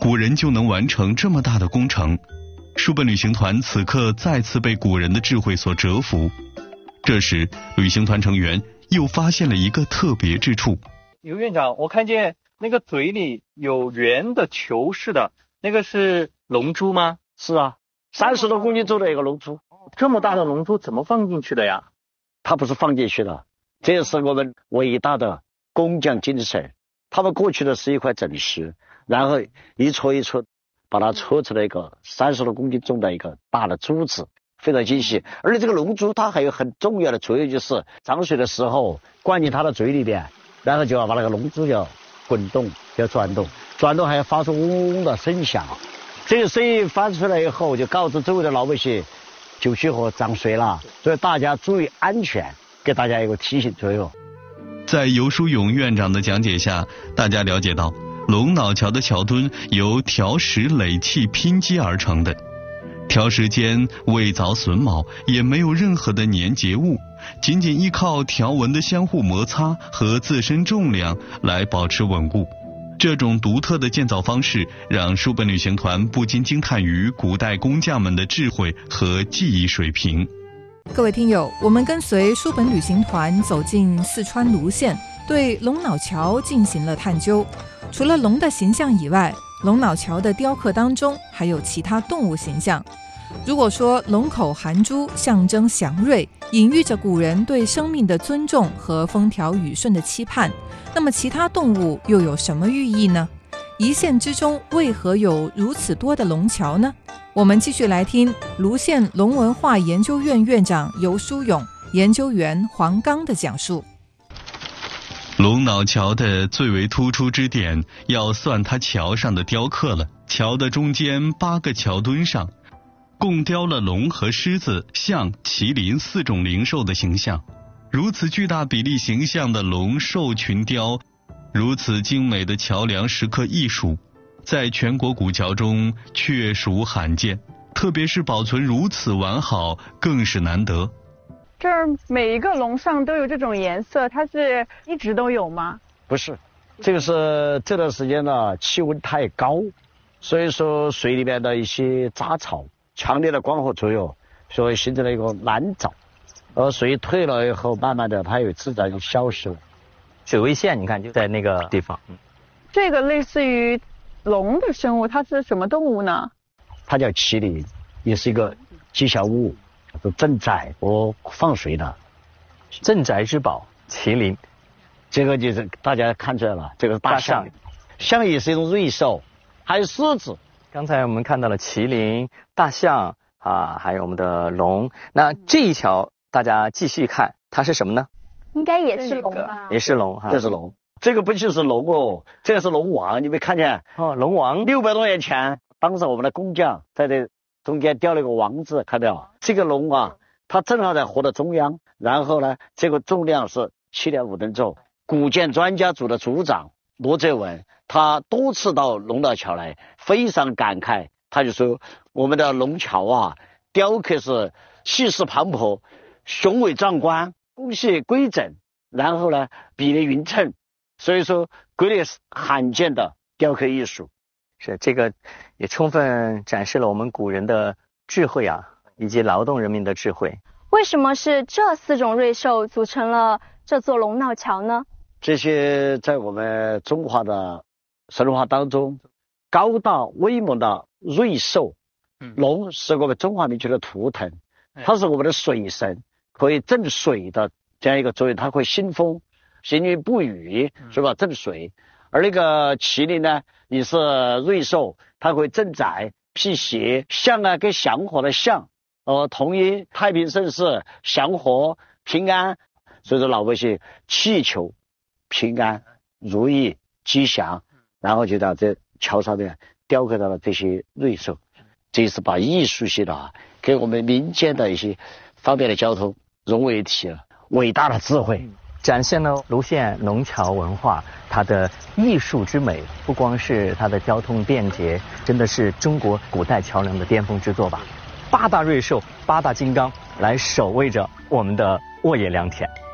古人就能完成这么大的工程。书本旅行团此刻再次被古人的智慧所折服。这时，旅行团成员又发现了一个特别之处。 刘院长，我看见那个嘴里有圆的球似的，那个是龙珠吗？ 是啊，30多公斤重的一个龙珠。 这么大的龙珠怎么放进去的呀？ 它不是放进去的，这是我们伟大的工匠精神。他们过去的是一块整石，然后一戳一戳，把它戳出来一个30多公斤重的一个大的珠子，非常精细。而且这个龙珠它还有很重要的作用，就是涨水的时候灌进它的嘴里边，然后就要把那个龙珠要滚动，要转动，转动还要发出嗡嗡的声响。这个声音发出来以后，就告知周围的老百姓九曲河涨水了，所以大家注意安全，给大家一个提醒作用。 在游书勇院长的讲解下，大家了解到龙脑桥的桥墩由条石垒砌拼接而成的，条石间未凿榫卯，也没有任何的粘结物，仅仅依靠条纹的相互摩擦和自身重量来保持稳固。这种独特的建造方式让书本旅行团不禁惊叹于古代工匠们的智慧和技艺水平。 各位听友，我们跟随书本旅行团走进四川泸县，对龙脑桥进行了探究。除了龙的形象以外，龙脑桥的雕刻当中还有其他动物形象。如果说龙口含珠象征祥瑞，隐喻着古人对生命的尊重和风调雨顺的期盼，那么其他动物又有什么寓意呢？一县之中为何有如此多的龙桥呢？我们继续来听泸县龙文化研究院院长游书勇、研究员黄刚的讲述。 龙脑桥的最为突出之点，要算它桥上的雕刻了。桥的中间8个桥墩上，共雕了龙和狮子、象、麒麟4种灵兽的形象。如此巨大比例形象的龙兽群雕，如此精美的桥梁石刻艺术，在全国古桥中确属罕见，特别是保存如此完好，更是难得。 这儿每一个龙上都有这种颜色，它是一直都有吗？ 不是，这个是这段时间呢气温太高，所以说水里面的一些杂草，强烈的光合作用，所以形成了一个蓝藻，而水退了以后，慢慢的它有自然就消失了。 水位线你看就在那个地方。 这个类似于龙的生物，它是什么动物呢？ 它叫麒麟，也是一个吉祥物，镇宅和放水的。 镇宅之宝麒麟， 这个就是大家看出来了，这个是大象，象也是一种瑞兽，还有狮子。 刚才我们看到了麒麟、大象啊，还有我们的龙。那这一桥大家继续看，它是什么呢？ 应该也是龙吧？ 也是龙哈， 这是龙。这个不就是龙哦，这个是龙王，你没看见？ 哦，龙王。 600多年前，当时我们的工匠在这中间雕了一个王字，看到这个龙啊，它正好在河的中央，然后呢，这个重量是7.5吨重。古建专家组的组长罗泽文，他多次到龙脑桥来，非常感慨，他就说我们的龙桥啊，雕刻是气势磅礴、雄伟壮观，工细规整，然后呢比例匀称，所以说国内罕见的雕刻艺术。 是这个也充分展示了我们古人的智慧啊，以及劳动人民的智慧。 为什么是这4种瑞兽组成了这座龙脑桥呢？ 这些在我们中华的神话当中，高大威猛的瑞兽，龙是我们中华民族的图腾，它是我们的水神，可以镇水的这样一个作用，它会兴风，行云布雨，是吧？镇水。而那个麒麟呢，也是瑞兽，它会镇宅、辟邪。象啊，跟祥和的象，同音太平盛世、祥和、平安。所以说老百姓祈求平安、如意、吉祥，然后就在这桥上面雕刻到了这些瑞兽。这是把艺术性的跟我们民间的一些方便的交通融为一体了，伟大的智慧。 展现了泸县龙桥文化它的艺术之美，不光是它的交通便捷，真的是中国古代桥梁的巅峰之作吧。8大瑞兽、8大金刚来守卫着我们的沃野良田。